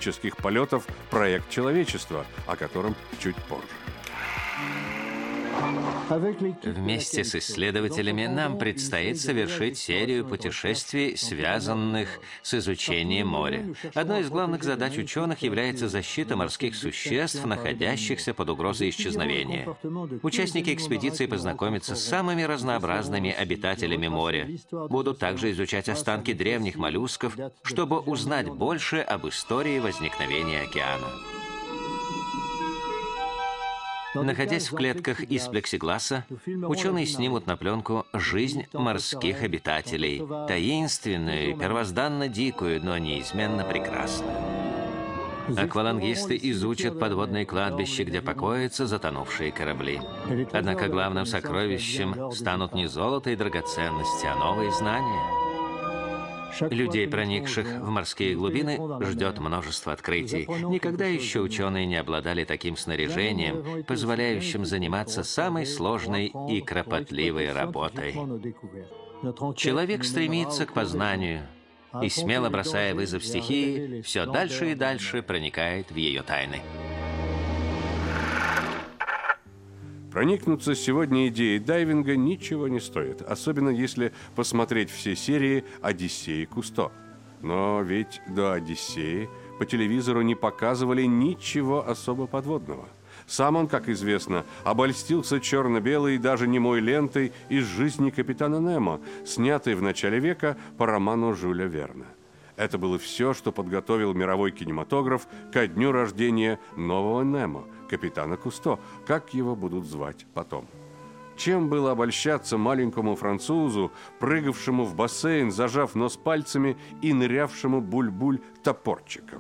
космических полетов проект человечества, о котором чуть позже. Вместе с исследователями нам предстоит совершить серию путешествий, связанных с изучением моря. Одной из главных задач ученых является защита морских существ, находящихся под угрозой исчезновения. Участники экспедиции познакомятся с самыми разнообразными обитателями моря. Будут также изучать останки древних моллюсков, чтобы узнать больше об истории возникновения океана. Находясь в клетках из плексигласа, ученые снимут на пленку жизнь морских обитателей, таинственную, первозданно дикую, но неизменно прекрасную. Аквалангисты изучат подводные кладбища, где покоятся затонувшие корабли. Однако главным сокровищем станут не золото и драгоценности, а новые знания. Людей, проникших в морские глубины, ждет множество открытий. Никогда еще ученые не обладали таким снаряжением, позволяющим заниматься самой сложной и кропотливой работой. Человек стремится к познанию и, смело бросая вызов стихии, все дальше и дальше проникает в ее тайны. Проникнуться сегодня идеей дайвинга ничего не стоит, особенно если посмотреть все серии «Одиссеи Кусто». Но ведь до «Одиссеи» по телевизору не показывали ничего особо подводного. Сам он, как известно, обольстился черно-белой, даже немой лентой из жизни капитана Немо, снятой в начале века по роману Жюля Верна. Это было все, что подготовил мировой кинематограф ко дню рождения нового Немо, капитана Кусто, как его будут звать потом. Чем было обольщаться маленькому французу, прыгавшему в бассейн, зажав нос пальцами и нырявшему буль-буль топорчиком?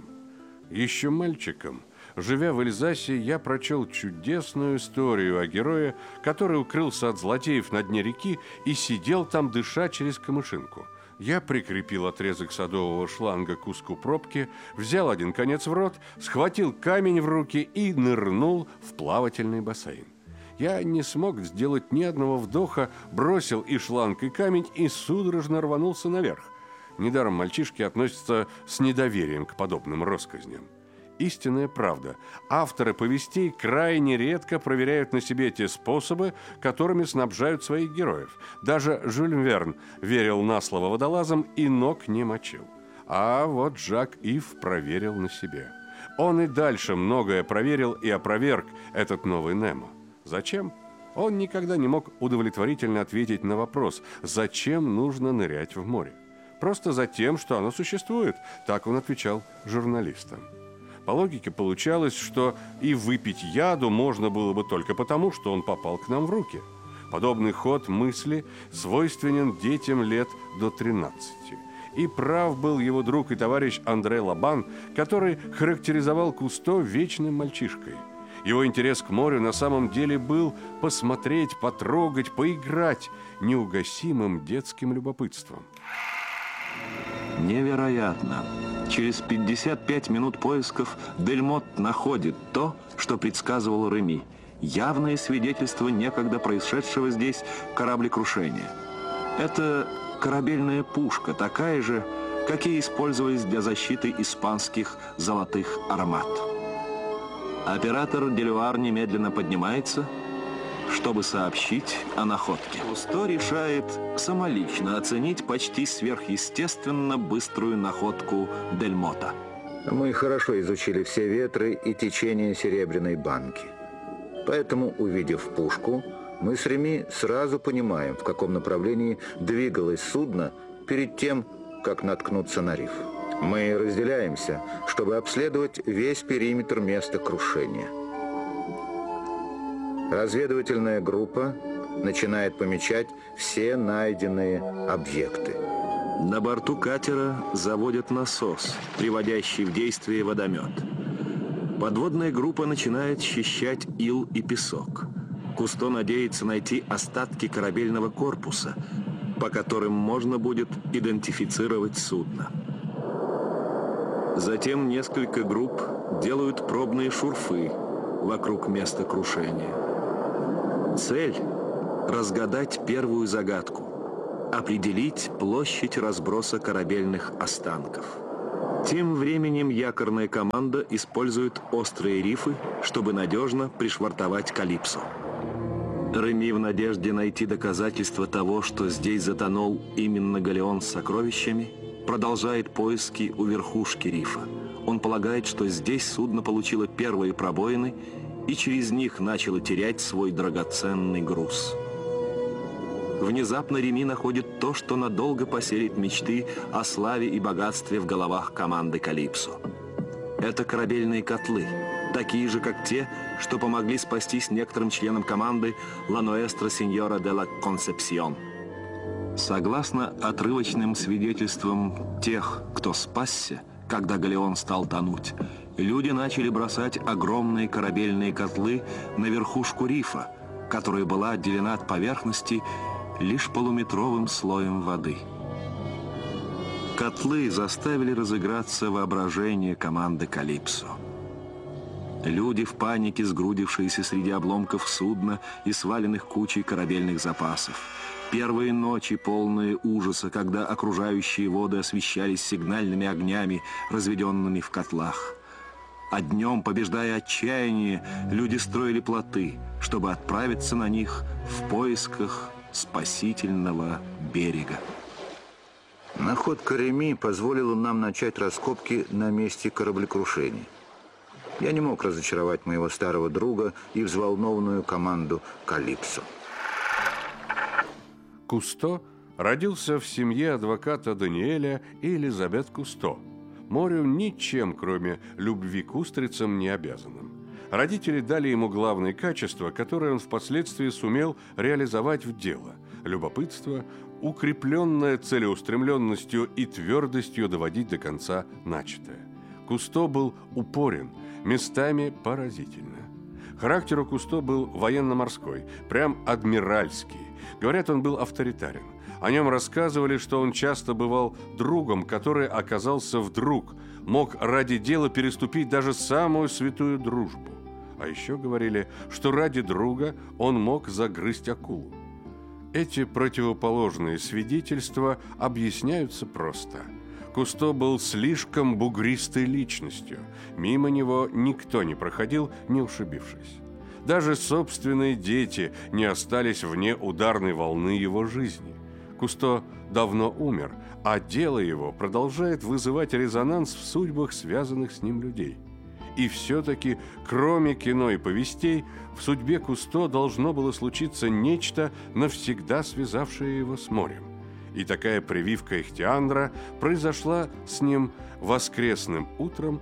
Еще мальчиком, живя в Эльзасе, я прочел чудесную историю о герое, который укрылся от злодеев на дне реки и сидел там, дыша через камышинку. Я прикрепил отрезок садового шланга к куску пробки, взял один конец в рот, схватил камень в руки и нырнул в плавательный бассейн. Я не смог сделать ни одного вдоха, бросил и шланг, и камень, и судорожно рванулся наверх. Недаром мальчишки относятся с недоверием к подобным россказням. Истинная правда. Авторы повестей крайне редко проверяют на себе те способы, которыми снабжают своих героев. Даже Жюль Верн верил на слово водолазам и ног не мочил. А вот Жак Ив проверил на себе. Он и дальше многое проверил и опроверг этот новый Немо. Зачем? Он никогда не мог удовлетворительно ответить на вопрос, зачем нужно нырять в море. Просто за тем, что оно существует, так он отвечал журналистам. По логике получалось, что и выпить яду можно было бы только потому, что он попал к нам в руки. Подобный ход мысли свойственен детям лет до 13. И прав был его друг и товарищ Андре Лабан, который характеризовал Кусто вечным мальчишкой. Его интерес к морю на самом деле был посмотреть, потрогать, поиграть неугасимым детским любопытством. Невероятно! Через 55 минут поисков Дельмот находит то, что предсказывал Реми. Явное свидетельство некогда происшедшего здесь кораблекрушения. Это корабельная пушка, такая же, какие использовались для защиты испанских золотых армат. Оператор Делюар немедленно поднимается, чтобы сообщить о находке. Кусто решает самолично оценить почти сверхъестественно быструю находку Дельмота. Мы хорошо изучили все ветры и течения Серебряной банки. Поэтому, увидев пушку, мы с Реми сразу понимаем, в каком направлении двигалось судно перед тем, как наткнуться на риф. Мы разделяемся, чтобы обследовать весь периметр места крушения. Разведывательная группа начинает помечать все найденные объекты. На борту катера заводят насос, приводящий в действие водомет. Подводная группа начинает счищать ил и песок. Кусто надеется найти остатки корабельного корпуса, по которым можно будет идентифицировать судно. Затем несколько групп делают пробные шурфы вокруг места крушения. Цель – разгадать первую загадку, определить площадь разброса корабельных останков. Тем временем якорная команда использует острые рифы, чтобы надежно пришвартовать Калипсо. Реми в надежде найти доказательства того, что здесь затонул именно галеон с сокровищами, продолжает поиски у верхушки рифа. Он полагает, что здесь судно получило первые пробоины и через них начало терять свой драгоценный груз. Внезапно Реми находит то, что надолго поселит мечты о славе и богатстве в головах команды Калипсо. Это корабельные котлы, такие же, как те, что помогли спастись некоторым членам команды «La Nuestra Señora de la Concepción». Согласно отрывочным свидетельствам тех, кто спасся, когда галеон стал тонуть, люди начали бросать огромные корабельные котлы на верхушку рифа, которая была отделена от поверхности лишь полуметровым слоем воды. Котлы заставили разыграться воображение команды Калипсо. Люди в панике, сгрудившиеся среди обломков судна и сваленных кучей корабельных запасов. Первые ночи, полные ужаса, когда окружающие воды освещались сигнальными огнями, разведенными в котлах. А днем, побеждая отчаяние, люди строили плоты, чтобы отправиться на них в поисках спасительного берега. Находка Реми позволила нам начать раскопки на месте кораблекрушения. Я не мог разочаровать моего старого друга и взволнованную команду Калипсо. Кусто родился в семье адвоката Даниэля и Элизабет Кусто. Морю ничем, кроме любви к устрицам, не обязанным. Родители дали ему главные качества, которые он впоследствии сумел реализовать в дело – любопытство, укрепленное целеустремленностью и твердостью доводить до конца начатое. Кусто был упорен, местами поразительно. Характер у Кусто был военно-морской, прям адмиральский. Говорят, он был авторитарен. О нем рассказывали, что он часто бывал другом, который оказался вдруг, мог ради дела переступить даже самую святую дружбу. А еще говорили, что ради друга он мог загрызть акулу. Эти противоположные свидетельства объясняются просто. Кусто был слишком бугристой личностью. Мимо него никто не проходил, не ушибившись. Даже собственные дети не остались вне ударной волны его жизни. Кусто давно умер, а дело его продолжает вызывать резонанс в судьбах связанных с ним людей. И все-таки, кроме кино и повестей, в судьбе Кусто должно было случиться нечто, навсегда связавшее его с морем. И такая прививка Ихтиандра произошла с ним воскресным утром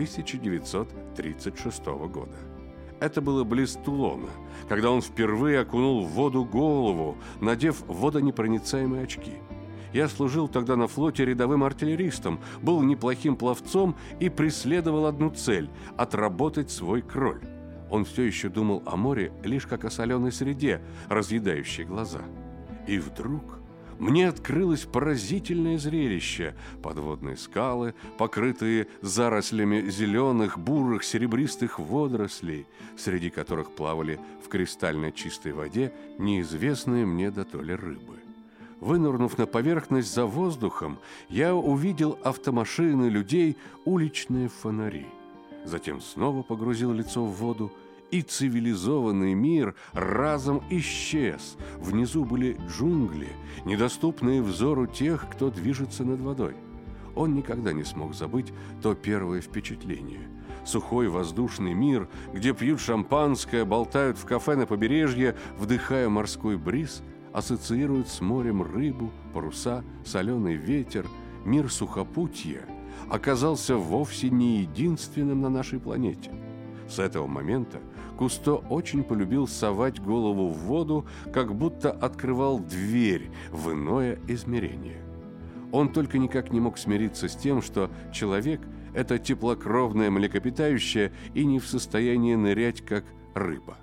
1936 года. Это было близ Тулона, когда он впервые окунул в воду голову, надев водонепроницаемые очки. Я служил тогда на флоте рядовым артиллеристом, был неплохим пловцом и преследовал одну цель – отработать свой кроль. Он все еще думал о море лишь как о соленой среде, разъедающей глаза. И вдруг мне открылось поразительное зрелище. Подводные скалы, покрытые зарослями зеленых, бурых, серебристых водорослей, среди которых плавали в кристально чистой воде неизвестные мне дотоле рыбы. Вынырнув на поверхность за воздухом, я увидел автомашины, людей, уличные фонари. Затем снова погрузил лицо в воду, и цивилизованный мир разом исчез. Внизу были джунгли, недоступные взору тех, кто движется над водой. Он никогда не смог забыть то первое впечатление. Сухой воздушный мир, где пьют шампанское, болтают в кафе на побережье, вдыхая морской бриз, ассоциируют с морем рыбу, паруса, соленый ветер. Мир сухопутья оказался вовсе не единственным на нашей планете. С этого момента Кусто очень полюбил совать голову в воду, как будто открывал дверь в иное измерение. Он только никак не мог смириться с тем, что человек – это теплокровное млекопитающее и не в состоянии нырять, как рыба.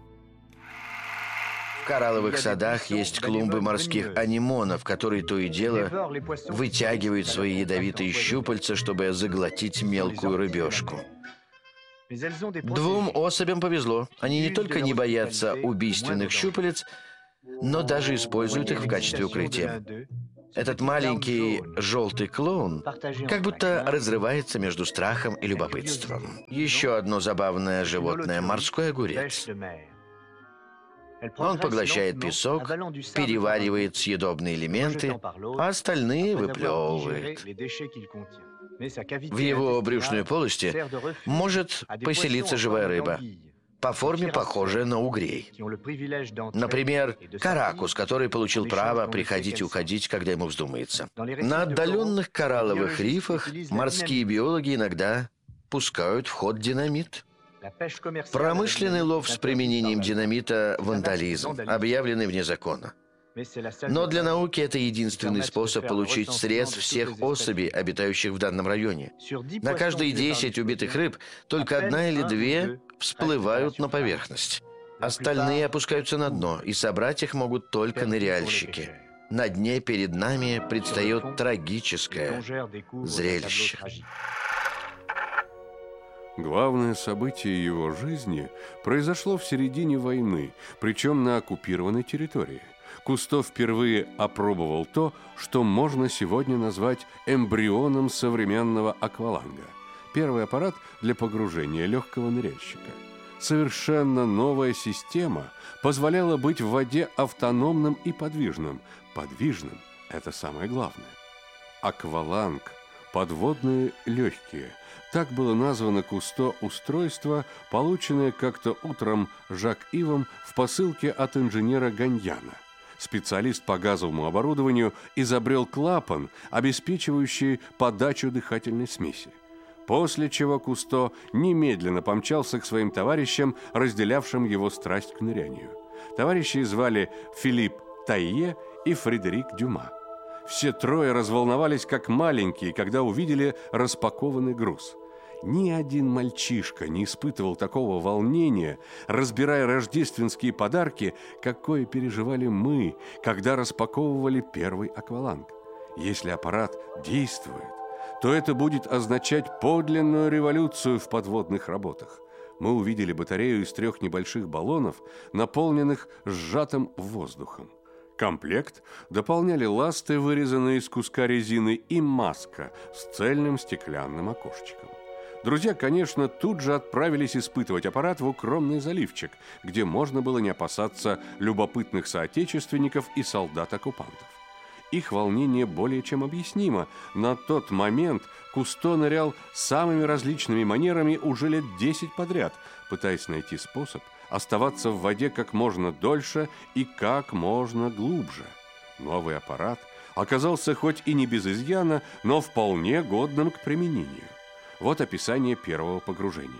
В коралловых садах есть клумбы морских анемонов, которые то и дело вытягивают свои ядовитые щупальца, чтобы заглотить мелкую рыбешку. Двум особям повезло. Они не только не боятся убийственных щупалец, но даже используют их в качестве укрытия. Этот маленький желтый клоун как будто разрывается между страхом и любопытством. Еще одно забавное животное – морской огурец. Он поглощает песок, переваривает съедобные элементы, а остальные выплевывает. В его брюшной полости может поселиться живая рыба, по форме похожая на угрей. Например, каракус, который получил право приходить и уходить, когда ему вздумается. На отдаленных коралловых рифах морские биологи иногда пускают в ход динамит. Промышленный лов с применением динамита – вандализм, объявленный вне закона. Но для науки это единственный способ получить срез всех особей, обитающих в данном районе. На каждые 10 убитых рыб только 1 или 2 всплывают на поверхность. Остальные опускаются на дно, и собрать их могут только ныряльщики. На дне перед нами предстает трагическое зрелище. Главное событие его жизни произошло в середине войны, причем на оккупированной территории. Кусто впервые опробовал то, что можно сегодня назвать эмбрионом современного акваланга. Первый аппарат для погружения легкого ныряльщика. Совершенно новая система позволяла быть в воде автономным и подвижным. Подвижным – это самое главное. Акваланг – подводные легкие. Так было названо Кусто устройство, полученное как-то утром Жак-Ивом в посылке от инженера Ганьяна. Специалист по газовому оборудованию изобрел клапан, обеспечивающий подачу дыхательной смеси. После чего Кусто немедленно помчался к своим товарищам, разделявшим его страсть к нырянию. Товарищи звали Филипп Тайе и Фредерик Дюма. Все трое разволновались как маленькие, когда увидели распакованный груз. Ни один мальчишка не испытывал такого волнения, разбирая рождественские подарки, какое переживали мы, когда распаковывали первый акваланг. Если аппарат действует, то это будет означать подлинную революцию в подводных работах. Мы увидели батарею из 3 небольших баллонов, наполненных сжатым воздухом. Комплект дополняли ласты, вырезанные из куска резины, и маска с цельным стеклянным окошечком. Друзья, конечно, тут же отправились испытывать аппарат в укромный заливчик, где можно было не опасаться любопытных соотечественников и солдат-оккупантов. Их волнение более чем объяснимо. На тот момент Кусто нырял самыми различными манерами уже лет 10 подряд, пытаясь найти способ оставаться в воде как можно дольше и как можно глубже. Новый аппарат оказался хоть и не без изъяна, но вполне годным к применению. Вот описание первого погружения.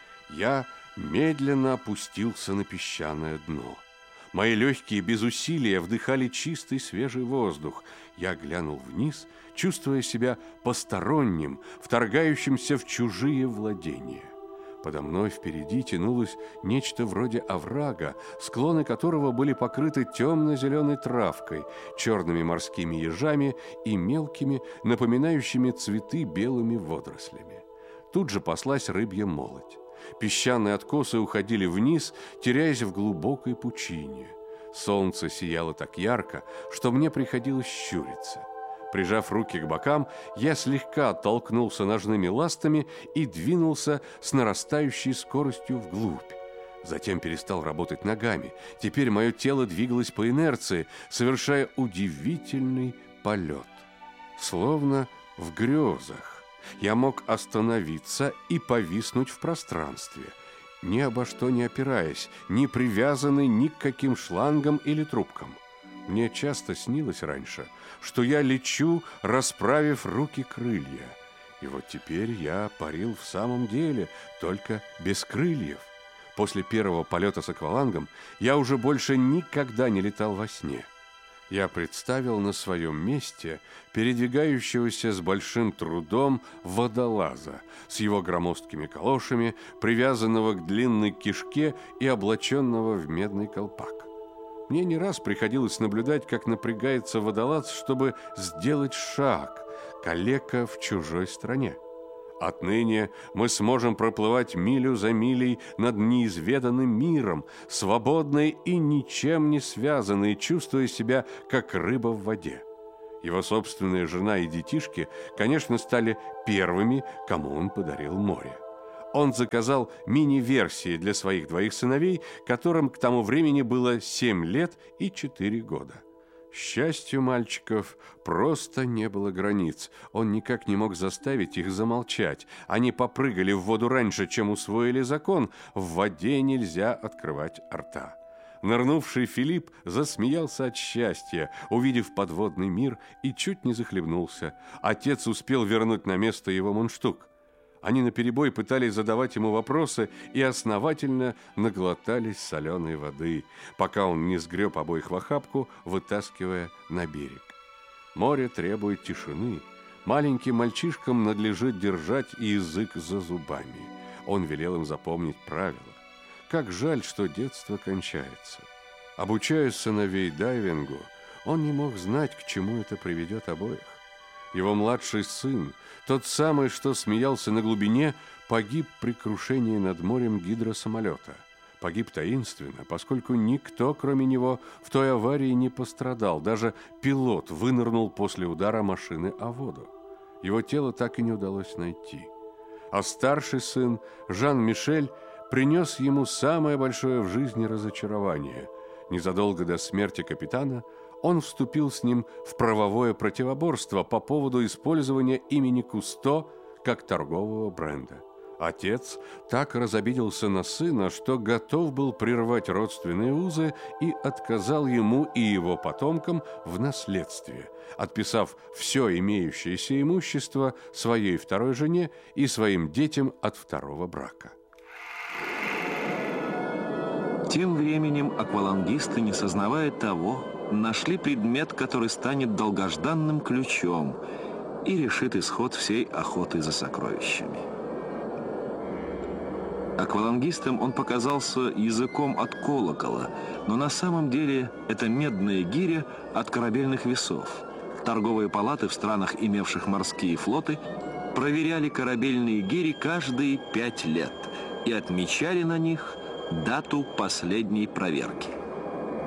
Я медленно опустился на песчаное дно. Мои легкие без усилия вдыхали чистый свежий воздух. Я глянул вниз, чувствуя себя посторонним, вторгающимся в чужие владения. Подо мной впереди тянулось нечто вроде оврага, склоны которого были покрыты темно-зеленой травкой, черными морскими ежами и мелкими, напоминающими цветы белыми водорослями. Тут же паслась рыбья молоть. Песчаные откосы уходили вниз, теряясь в глубокой пучине. Солнце сияло так ярко, что мне приходилось щуриться. Прижав руки к бокам, я слегка оттолкнулся ножными ластами и двинулся с нарастающей скоростью вглубь. Затем перестал работать ногами. Теперь мое тело двигалось по инерции, совершая удивительный полет. Словно в грезах. Я мог остановиться и повиснуть в пространстве, ни обо что не опираясь, не привязанный ни к каким шлангам или трубкам. Мне часто снилось раньше, что я лечу, расправив руки крылья. И вот теперь я парил в самом деле, только без крыльев. После первого полета с аквалангом я уже больше никогда не летал во сне. Я представил на своем месте передвигающегося с большим трудом водолаза с его громоздкими калошами, привязанного к длинной кишке и облаченного в медный колпак. Мне не раз приходилось наблюдать, как напрягается водолаз, чтобы сделать шаг, калека в чужой стране. Отныне мы сможем проплывать милю за милей над неизведанным миром, свободные и ничем не связанные, чувствуя себя как рыба в воде. Его собственная жена и детишки, конечно, стали первыми, кому он подарил море. Он заказал мини-версии для своих двоих сыновей, которым к тому времени было 7 лет и 4 года. Счастью мальчиков просто не было границ. Он никак не мог заставить их замолчать. Они попрыгали в воду раньше, чем усвоили закон. В воде нельзя открывать рта. Нырнувший Филипп засмеялся от счастья, увидев подводный мир, и чуть не захлебнулся. Отец успел вернуть на место его мундштук. Они наперебой пытались задавать ему вопросы и основательно наглотались соленой воды, пока он не сгреб обоих в охапку, вытаскивая на берег. Море требует тишины. Маленьким мальчишкам надлежит держать язык за зубами. Он велел им запомнить правила. Как жаль, что детство кончается. Обучая сыновей дайвингу, он не мог знать, к чему это приведет обоих. Его младший сын, тот самый, что смеялся на глубине, погиб при крушении над морем гидросамолета. Погиб таинственно, поскольку никто, кроме него, в той аварии не пострадал. Даже пилот вынырнул после удара машины о воду. Его тело так и не удалось найти. А старший сын, Жан-Мишель, принес ему самое большое в жизни разочарование. Незадолго до смерти капитана он вступил с ним в правовое противоборство по поводу использования имени Кусто как торгового бренда. Отец так разобиделся на сына, что готов был прервать родственные узы и отказал ему и его потомкам в наследстве, отписав все имеющееся имущество своей второй жене и своим детям от второго брака. Тем временем аквалангисты, не сознавая того, нашли предмет, который станет долгожданным ключом и решит исход всей охоты за сокровищами. Аквалангистам он показался языком от колокола, но на самом деле это медная гиря от корабельных весов. Торговые палаты в странах, имевших морские флоты, проверяли корабельные гири каждые 5 лет и отмечали на них дату последней проверки.